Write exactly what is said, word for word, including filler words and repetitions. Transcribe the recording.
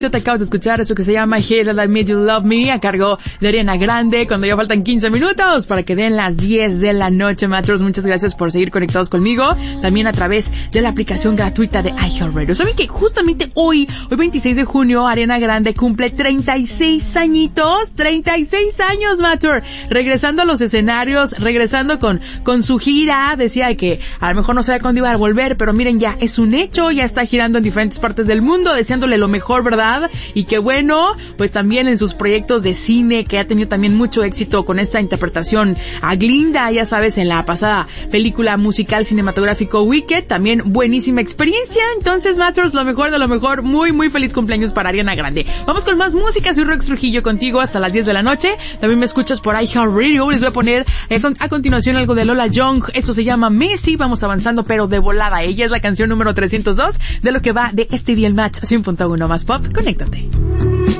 Te acabas de escuchar eso que se llama Hey That I Made You Love Me a cargo de Ariana Grande cuando ya faltan quince minutos para que den las diez de la noche, Matros. Muchas gracias por seguir conectados conmigo, también a través de la aplicación gratuita de iHeartRadio. ¿Saben que justamente hoy, hoy veintiséis de junio, Ariana Grande cumple treinta y seis añitos? treinta y seis años, Matur. Regresando a los escenarios, regresando con, con su gira. Decía que a lo mejor no sabía cuándo iba a volver, pero miren, ya es un hecho, ya está girando en diferentes partes del mundo, deseándole lo mejor, ¿verdad? Y que bueno, pues también en sus proyectos de cine, que ha tenido también mucho éxito con esta interpretación a Glinda, ya sabes, en la pasada película musical cinematográfico Wicked, también buenísima experiencia. Entonces, Masters, lo mejor de lo mejor, muy muy feliz cumpleaños para Ariana Grande. Vamos con más música, soy Rox Trujillo contigo hasta las diez de la noche, también me escuchas por iHeartRadio. Les voy a poner a continuación algo de Lola Young, esto se llama Messi, vamos avanzando pero de volada. Ella es la canción número trescientos dos de lo que va de este día el Match cien punto uno más Pop. Conéctate.